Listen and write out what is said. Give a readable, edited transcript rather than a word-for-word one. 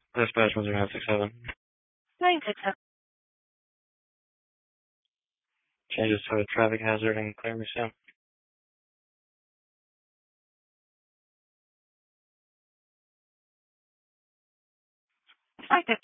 Dispatch 10967. 967. Changes to a traffic hazard and clear me soon. 550.